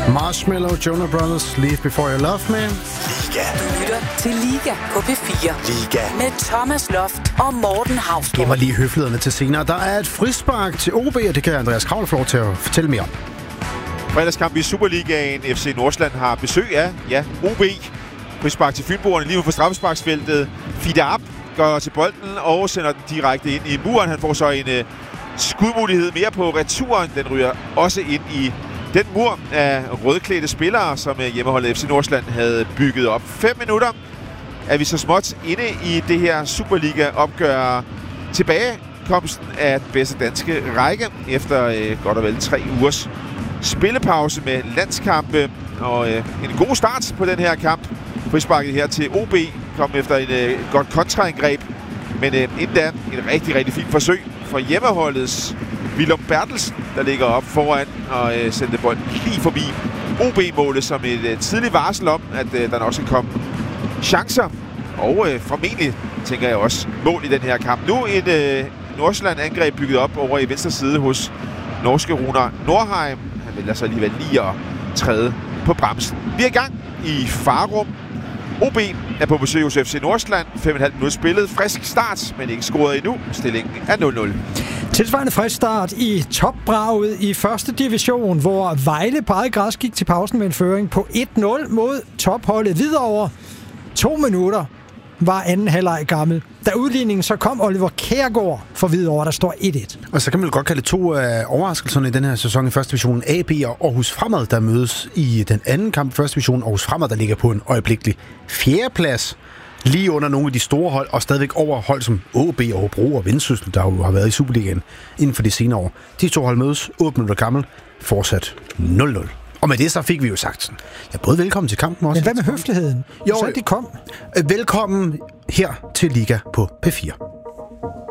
Marshmello, Jonas Brothers, Leave Before You Love Me. Liga. Du lytter til Liga på P4. Liga. Med Thomas Loft og Morten Hausgaard. Det var lige høflighederne til senere. Der er et frispark til OB, og det kan Andreas Kravl få lov til at fortælle mere om. Fredagskamp i Superligaen. FC Nordsjælland har besøg af OB. Frispark til Fynboerne lige ude for straffesparksfeltet. Fidab går til bolden og sender den direkte ind i muren. Han får så en skudmulighed mere på returen. Den ryger også ind i den mur af rødklædte spillere, som hjemmeholdet FC Nordsjælland havde bygget op. 5 minutter er vi så småt inde i det her Superliga-opgør. Tilbagekomsten af den bedste danske række efter godt og vel 3 ugers spillepause med landskampe. Og en god start på den her kamp. Frisparket her til OB kom efter et godt kontraangreb. Men inden da et rigtig, rigtig fint forsøg for hjemmeholdets Willum Bertelsen, der ligger op foran og sendte bolden lige forbi OB-målet som et tidligt varsel om, at der nok skal komme chancer. Og formentlig, tænker jeg også, mål i den her kamp. Nu et Nordsjælland-angreb bygget op over i venstre side hos norske Runar Nordheim. Han vælger så alligevel lige at træde på bremsen. Vi er i gang i Farum. OB er på besøg hos FC Nordsjælland. 5,5 minutter spillet. Frisk start, men ikke scoret endnu. Stillingen er 0-0. Tilsvarende frisk start i topbraget i første division, hvor Vejle på eget græs gik til pausen med en føring på 1-0 mod topholdet Hvidovre. 2 minutter var anden halvleg gammel. Da udligningen så kom Oliver Kjærgaard for Hvidovre, der står 1-1. Og så kan man vel godt kalde 2 af overraskelserne i den her sæson i første division. AB og Aarhus Fremad, der mødes i den anden kamp i første division. Aarhus Fremad, der ligger på en øjeblikkelig 4. plads. Lige under nogle af de store hold, og stadigvæk over hold som OB og Hobro og Vendsyssel, der jo har været i Superligaen inden for de senere år. De 2 hold mødes 8 minutter gammel, fortsat 0-0. Og med det så fik vi jo sagt sådan. Ja, både velkommen til kampen også. Men hvad med høfligheden? Jo, så de kom. Velkommen her til Liga på P4.